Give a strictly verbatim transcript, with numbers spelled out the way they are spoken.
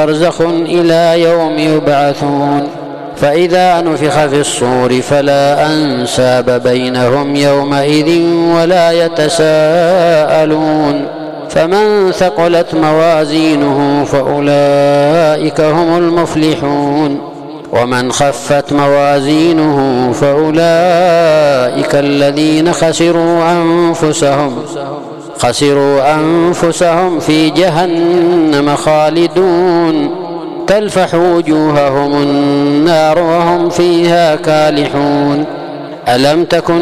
برزخ إلى يوم يبعثون. فإذا نفخ في الصور فلا أنساب بينهم يومئذ ولا يتساءلون. فمن ثقلت موازينه فأولئك هم المفلحون، ومن خفت موازينه فأولئك الذين خسروا أنفسهم خسروا أنفسهم في جهنم خالدون، تلفح وجوههم النار وهم فيها كالحون. ألم تكن